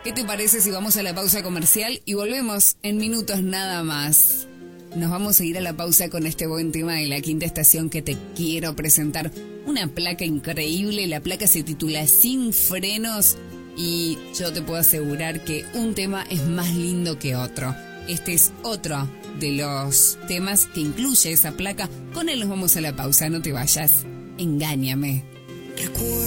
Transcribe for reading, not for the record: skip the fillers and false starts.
¿Qué te parece si vamos a la pausa comercial y volvemos en minutos nada más? Nos vamos a ir a la pausa con este buen tema de La Quinta Estación que te quiero presentar. Una placa increíble, la placa se titula Sin Frenos y yo te puedo asegurar que un tema es más lindo que otro. Este es otro de los temas que incluye esa placa. Con él nos vamos a la pausa, no te vayas. Engáñame.